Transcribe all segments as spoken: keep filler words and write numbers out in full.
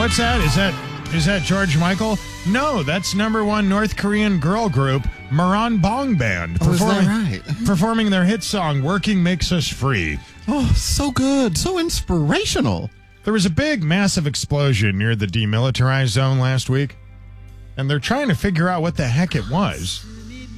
What's that? Is that is that George Michael? No, that's number one North Korean girl group, Moran Bong Band. Oh, is that right? Performing their hit song, Working Makes Us Free. Oh, so good. So inspirational. There was a big, massive explosion near the demilitarized zone last week, and they're trying to figure out what the heck it was.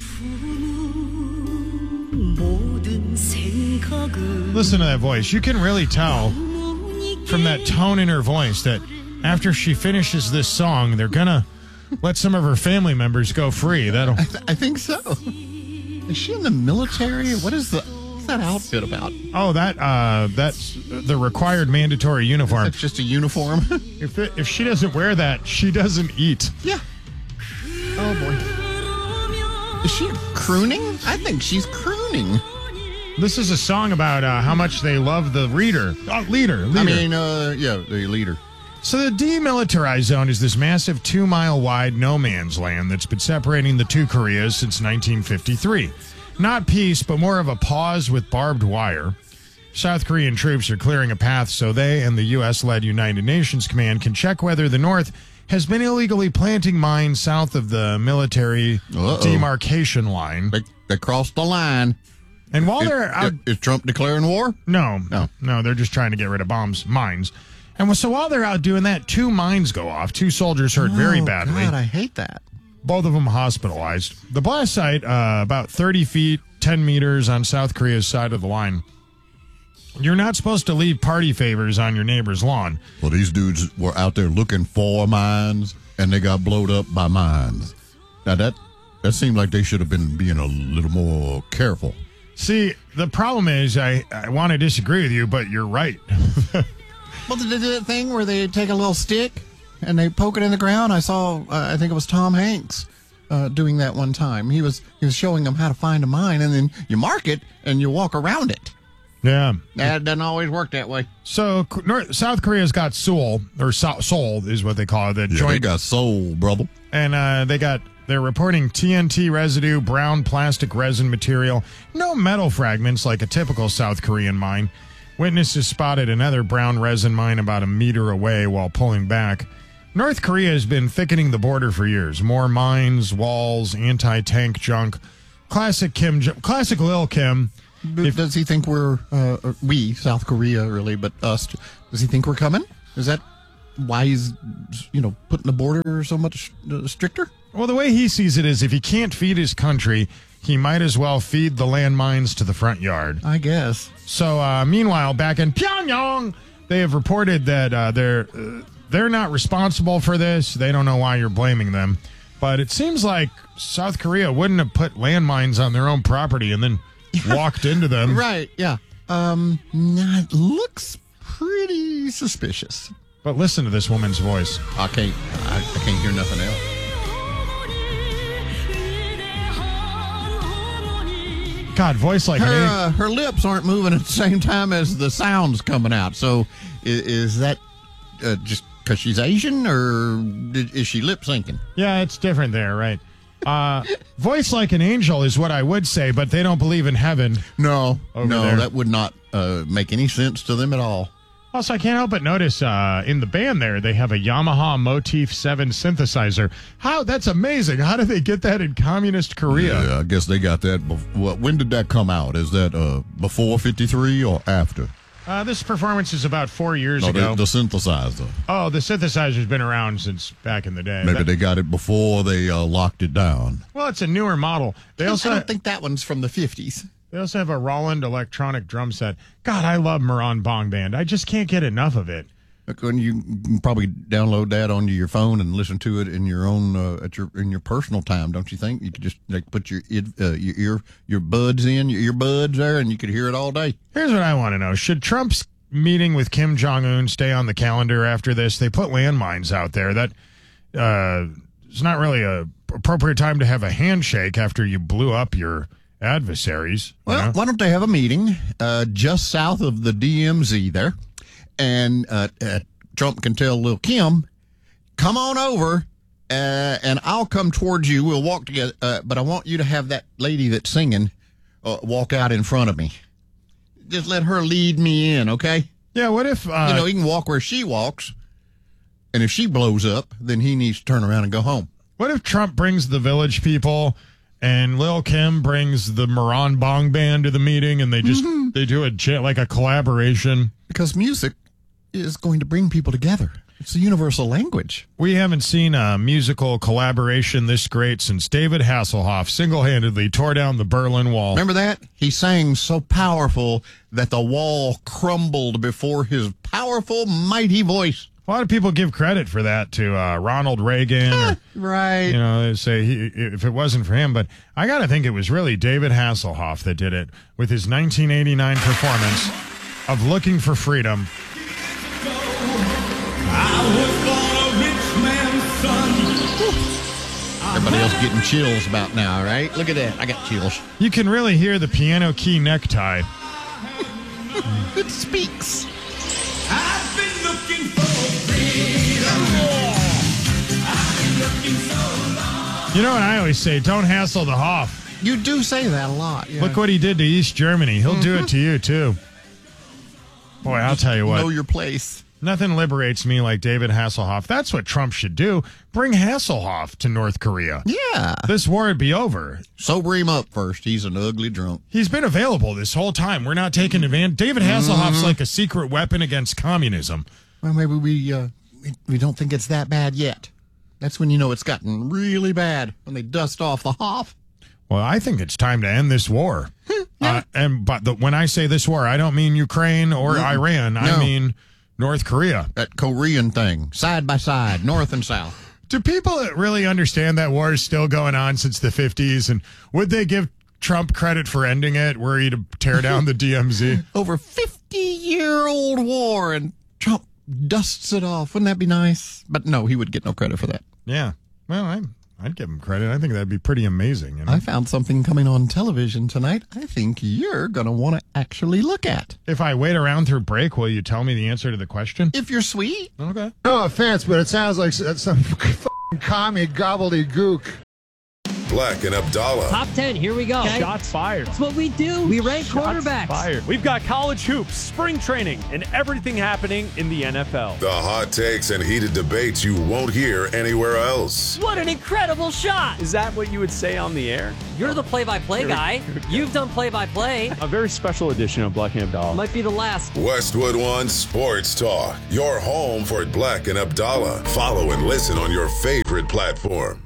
Listen to that voice. You can really tell from that tone in her voice that after she finishes this song, they're going to let some of her family members go free. That'll. I, th- I think so. Is she in the military? What is the what's that outfit about? Oh, that uh, that's the required mandatory uniform. It's just a uniform. if it, if she doesn't wear that, she doesn't eat. Yeah. Oh boy. Is she crooning? I think she's crooning. This is a song about uh, how much they love the reader. Oh, leader, leader. I mean, uh, yeah, the leader. So the demilitarized zone is this massive two-mile wide no man's land that's been separating the two Koreas since nineteen fifty-three. Not peace, but more of a pause with barbed wire. South Korean troops are clearing a path so they and the U S-led United Nations Command can check whether the North has been illegally planting mines south of the military Uh-oh. demarcation line. They, they crossed the line. And while is, they're out, is Trump declaring war? No, no, no. They're just trying to get rid of bombs, mines. And so while they're out doing that, two mines go off. Two soldiers hurt oh, very badly. God, I hate that. Both of them hospitalized. The blast site, uh, about thirty feet, ten meters on South Korea's side of the line. You're not supposed to leave party favors on your neighbor's lawn. Well, these dudes were out there looking for mines, and they got blowed up by mines. Now that that seemed like they should have been being a little more careful. See, the problem is, I, I want to disagree with you, but you're right. Well, they did that thing where they take a little stick and they poke it in the ground. I saw, uh, I think it was Tom Hanks uh, doing that one time. He was he was showing them how to find a mine, and then you mark it and you walk around it. Yeah. That doesn't always work that way. So North, South Korea's got Seoul, or so, Seoul is what they call it. The yeah, joint, they got Seoul, brother. And uh, they got... They're reporting T N T residue, brown plastic resin material, no metal fragments like a typical South Korean mine. Witnesses spotted another brown resin mine about a meter away while pulling back. North Korea has been thickening the border for years. More mines, walls, anti-tank junk. Classic Kim, classic Lil Kim. If, does he think we're, uh, we, South Korea really, but us, does he think we're coming? Is that why he's, you know, putting the border so much uh, stricter? Well, the way he sees it is if he can't feed his country, he might as well feed the landmines to the front yard. I guess. So, uh, meanwhile, back in Pyongyang, they have reported that uh, they're uh, they're not responsible for this. They don't know why you're blaming them. But it seems like South Korea wouldn't have put landmines on their own property and then walked into them. Right, yeah. Um, that looks pretty suspicious. But listen to this woman's voice. I can't, I, I can't hear nothing else. God, voice like her, an uh, her lips aren't moving at the same time as the sound's coming out. So is, is that uh, just because she's Asian, or did, is she lip syncing? Yeah, it's different there, right? Uh, voice like an angel is what I would say, but they don't believe in heaven. No, no, there. that would not uh, make any sense to them at all. Also, I can't help but notice uh, in the band there, they have a Yamaha Motif seven synthesizer. How? That's amazing. How did they get that in communist Korea? Yeah, I guess they got that. Bef- when did that come out? Is that uh, before fifty-three or after? Uh, this performance is about four years no, ago. The, the synthesizer. Oh, the synthesizer's been around since back in the day. Maybe that, they got it before they uh, locked it down. Well, it's a newer model. They also I don't think that one's from the fifties. They also have a Roland electronic drum set. God, I love Moran Bong Band. I just can't get enough of it. Couldn't you can probably download that onto your phone and listen to it in your own uh, at your in your personal time? Don't you think you could just like put your uh, your ear your buds in your earbuds there and you could hear it all day? Here's what I want to know: should Trump's meeting with Kim Jong Un stay on the calendar after this? They put landmines out there. That uh, it's not really a appropriate time to have a handshake after you blew up your adversaries. Well, know? Why don't they have a meeting uh, just south of the D M Z there, and uh, uh, Trump can tell Lil Kim, come on over, uh, and I'll come towards you. We'll walk together, uh, but I want you to have that lady that's singing uh, walk out in front of me. Just let her lead me in, okay? Yeah, what if... Uh, you know, he can walk where she walks. And if she blows up, then he needs to turn around and go home. What if Trump brings the Village People and Lil' Kim brings the Moran Bong Band to the meeting, and they just mm-hmm. they do a like a collaboration? Because music is going to bring people together. It's a universal language. We haven't seen a musical collaboration this great since David Hasselhoff single-handedly tore down the Berlin Wall. Remember that? He sang so powerful that the wall crumbled before his powerful, mighty voice. A lot of people give credit for that to uh, Ronald Reagan. Or, right. You know, they say he, if it wasn't for him. But I got to think it was really David Hasselhoff that did it with his nineteen eighty-nine performance of Looking for Freedom. I was born a rich man's son. Everybody else getting chills about now, right? Look at that. I got chills. You can really hear the piano key necktie. It speaks. I've been looking for freedom. I've been looking so long. You know what I always say? Don't hassle the Hoff. You do say that a lot. Yeah. Look what he did to East Germany. He'll mm-hmm. do it to you, too. Boy, I'll Just tell you what. Know your place. Nothing liberates me like David Hasselhoff. That's what Trump should do. Bring Hasselhoff to North Korea. Yeah. This war would be over. Sober him up first. He's an ugly drunk. He's been available this whole time. We're not taking advantage. David Hasselhoff's mm-hmm. like a secret weapon against communism. Well, maybe we, uh, we we don't think it's that bad yet. That's when you know it's gotten really bad, when they dust off the Hoff. Well, I think it's time to end this war. yeah. uh, and but the, when I say this war, I don't mean Ukraine or no. Iran. No. I mean North Korea. That Korean thing, side by side, north and south. Do people really understand that war is still going on since the fifties? And would they give Trump credit for ending it, were he to tear down the D M Z? Over fifty-year-old war, and Trump dusts it off. Wouldn't that be nice? But no, he would get no credit for that. Yeah. Well, I'm... I'd give him credit. I think that'd be pretty amazing. You know? I found something coming on television tonight I think you're going to want to actually look at. If I wait around through break, will you tell me the answer to the question? If you're sweet. Okay. No offense, but it sounds like some f***ing commie gobbledygook. Black and Abdallah. Top ten, here we go. Okay. Shots fired. That's what we do. We rank Shots quarterbacks. Fired. We've got college hoops, spring training, and everything happening in the N F L. The hot takes and heated debates you won't hear anywhere else. What an incredible shot. Is that what you would say on the air? You're the play-by-play guy. You've done play-by-play. A very special edition of Black and Abdallah. Might be the last. Westwood One Sports Talk. Your home for Black and Abdallah. Follow and listen on your favorite platform.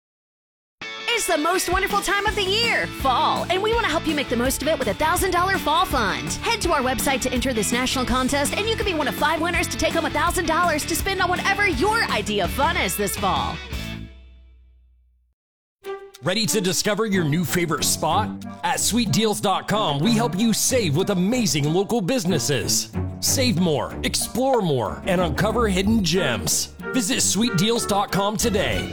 It's the most wonderful time of the year, fall, and we want to help you make the most of it with a one thousand dollars Fall Fund. Head to our website to enter this national contest, and you could be one of five winners to take home one thousand dollars to spend on whatever your idea of fun is this fall. Ready to discover your new favorite spot? At sweet deals dot com, we help you save with amazing local businesses. Save more, explore more, and uncover hidden gems. Visit sweet deals dot com today.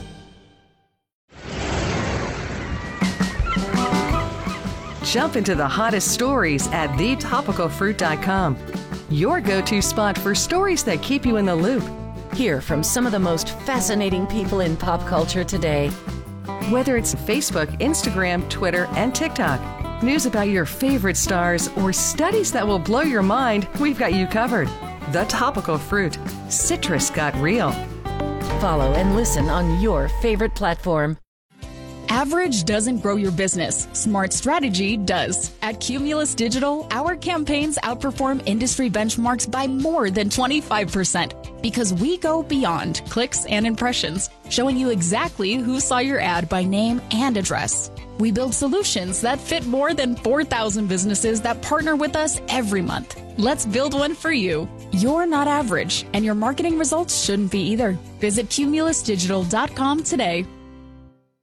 Jump into the hottest stories at the topical fruit dot com. Your go-to spot for stories that keep you in the loop. Hear from some of the most fascinating people in pop culture today. Whether it's Facebook, Instagram, Twitter, and TikTok, news about your favorite stars, or studies that will blow your mind, we've got you covered. The Topical Fruit. Citrus got real. Follow and listen on your favorite platform. Average doesn't grow your business. Smart strategy does. At Cumulus Digital, our campaigns outperform industry benchmarks by more than twenty-five percent because we go beyond clicks and impressions, showing you exactly who saw your ad by name and address. We build solutions that fit more than four thousand businesses that partner with us every month. Let's build one for you. You're not average, and your marketing results shouldn't be either. Visit cumulus digital dot com today.